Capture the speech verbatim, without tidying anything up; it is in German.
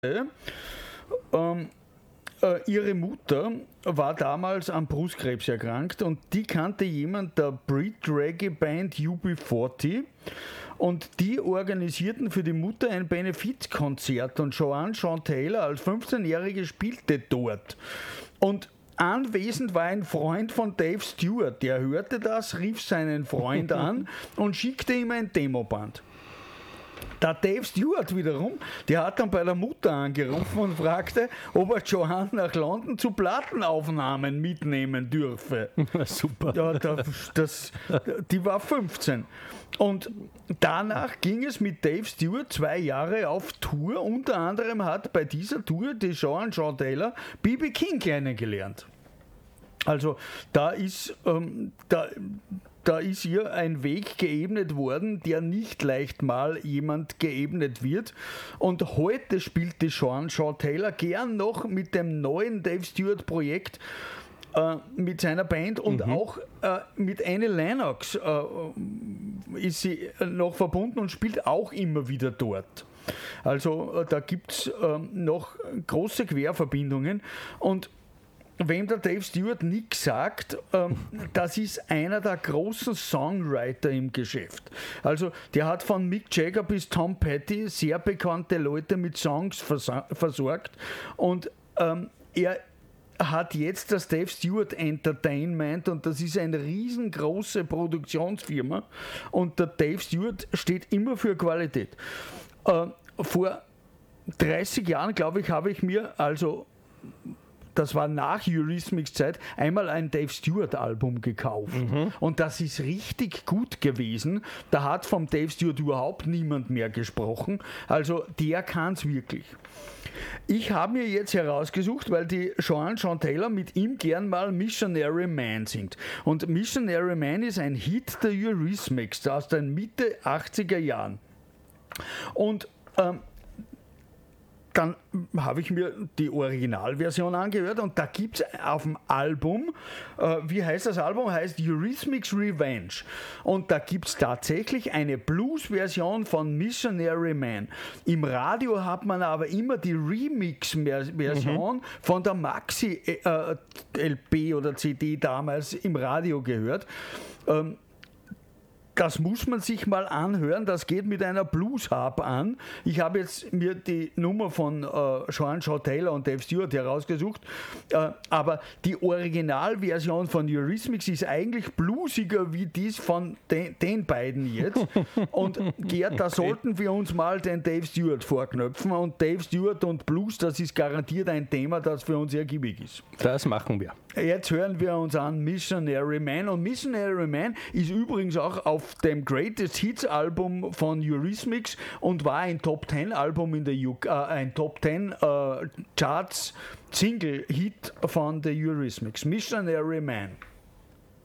ähm, äh, ihre Mutter war damals an Brustkrebs erkrankt und die kannte jemand der Brit-Reggae-Band U B vierzig und die organisierten für die Mutter ein Benefizkonzert und Joanne Sean Taylor als fünfzehnjährige spielte dort. Und anwesend war ein Freund von Dave Stewart, der hörte das, rief seinen Freund an und schickte ihm ein Demoband. Der Dave Stewart wiederum, der hat dann bei der Mutter angerufen und fragte, ob er Joanne nach London zu Plattenaufnahmen mitnehmen dürfe. Super. Ja, das, das, die war fünfzehn. Und danach ging es mit Dave Stewart zwei Jahre auf Tour. Unter anderem hat bei dieser Tour die Joanne Sean Taylor B B King kennengelernt. Also da ist, ähm, da, da ist ihr ein Weg geebnet worden, der nicht leicht mal jemand geebnet wird. Und heute spielt die Joanne Sean Taylor gern noch mit dem neuen Dave Stewart Projekt äh, mit seiner Band und mhm. auch äh, mit Annie Lennox äh, ist sie noch verbunden und spielt auch immer wieder dort. Also äh, da gibt es äh, noch große Querverbindungen und wem der Dave Stewart nichts sagt, ähm, das ist einer der großen Songwriter im Geschäft. Also der hat von Mick Jagger bis Tom Petty sehr bekannte Leute mit Songs versa- versorgt und ähm, er hat jetzt das Dave Stewart Entertainment und das ist eine riesengroße Produktionsfirma und der Dave Stewart steht immer für Qualität. Äh, vor dreißig Jahren, glaube ich, habe ich mir also das war nach Eurythmics Zeit, einmal ein Dave Stewart Album gekauft. Mhm. Und das ist richtig gut gewesen. Da hat vom Dave Stewart überhaupt niemand mehr gesprochen. Also der kann es wirklich. Ich habe mir jetzt herausgesucht, weil die Joanne Sean Taylor mit ihm gern mal Missionary Man singt. Und Missionary Man ist ein Hit der Eurythmics aus den Mitte achtziger Jahren. Und ähm, dann habe ich mir die Originalversion angehört und da gibt es auf dem Album, äh, wie heißt das Album? Heißt Eurythmics Revenge. Und da gibt es tatsächlich eine Blues-Version von Missionary Man. Im Radio hat man aber immer die Remix-Version mhm. von der Maxi-L P oder C D damals im Radio gehört. Ähm, Das muss man sich mal anhören, das geht mit einer Blues-Harp an. Ich habe jetzt mir die Nummer von äh, Joanne Sean Taylor und Dave Stewart herausgesucht, äh, aber die Originalversion von Eurythmics ist eigentlich bluesiger wie dies von de- den beiden jetzt. Und Gerd, da okay. sollten wir uns mal den Dave Stewart vorknöpfen und Dave Stewart und Blues, das ist garantiert ein Thema, das für uns ergiebig ist. Das machen wir. Jetzt hören wir uns an Missionary Man und Missionary Man ist übrigens auch auf dem Greatest Hits Album von Eurythmics und war ein Top Ten Album in der U K, äh, ein Top Ten äh, Charts Single Hit von der Eurythmics. Missionary Man.